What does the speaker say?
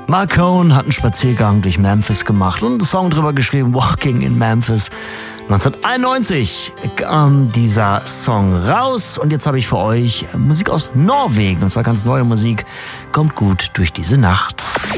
Mark Cohn hat einen Spaziergang durch Memphis gemacht und einen Song drüber geschrieben, Walking in Memphis. 1991 kam dieser Song raus und jetzt habe ich für euch Musik aus Norwegen, und zwar ganz neue Musik. Kommt gut durch diese Nacht.